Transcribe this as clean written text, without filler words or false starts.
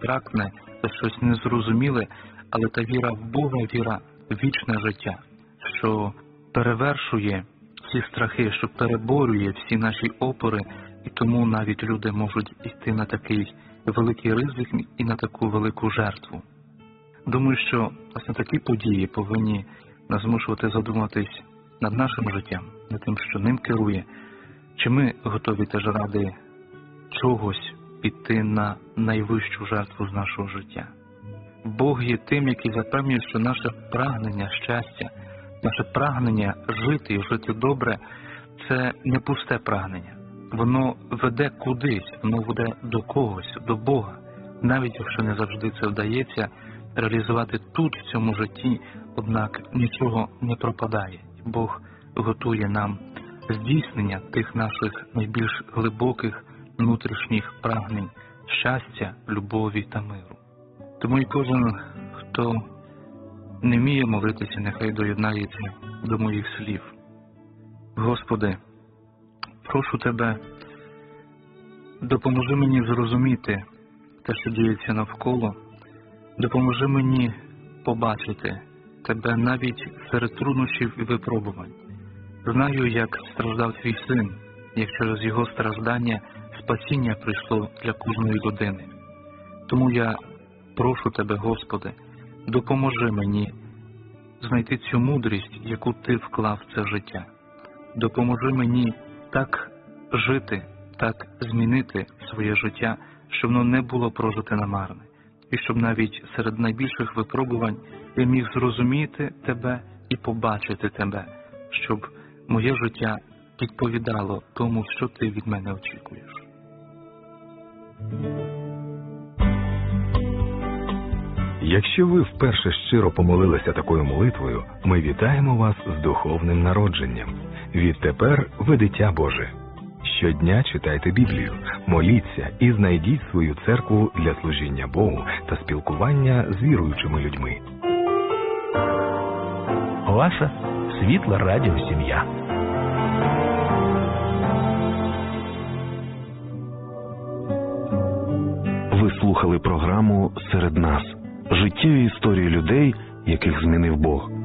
абстрактне, це щось незрозуміле, але та віра в Бога, віра в вічне життя, що перевершує всі страхи, що переборює всі наші опори, і тому навіть люди можуть йти на такий великий ризик і на таку велику жертву. Думаю, що власне такі події повинні нас змушувати задуматись над нашим життям, над тим, що ним керує. Чи ми готові теж ради чогось піти на найвищу жертву з нашого життя? Бог є тим, який запевнює, що наше прагнення щастя, наше прагнення жити і жити добре – це не пусте прагнення. Воно веде кудись, воно веде до когось, до Бога. Навіть якщо не завжди це вдається реалізувати тут, в цьому житті, однак нічого не пропадає. Бог готує нам здійснення тих наших найбільш глибоких внутрішніх прагнень щастя, любові та миру. Тому і кожен, хто не вміє молитися, нехай доєднається до моїх слів. Господи, прошу Тебе, допоможи мені зрозуміти те, що діється навколо, допоможи мені побачити Тебе навіть серед труднощів і випробувань. Знаю, як страждав Твій Син, як через Його страждання спасіння прийшло для кожної людини. Тому я прошу Тебе, Господи, допоможи мені знайти цю мудрість, яку Ти вклав в це життя. Допоможи мені так жити, так змінити своє життя, щоб воно не було прожите намарне. І щоб навіть серед найбільших випробувань я міг зрозуміти Тебе і побачити Тебе, щоб моє життя відповідало тому, що Ти від мене очікуєш. Якщо ви вперше щиро помолилися такою молитвою, ми вітаємо вас з духовним народженням. Відтепер ви дитя Боже. Щодня читайте Біблію, моліться і знайдіть свою церкву для служіння Богу та спілкування з віруючими людьми. Ваша світла радіосім'я. Ви слухали програму «Серед нас» – життєві історії людей, яких змінив Бог.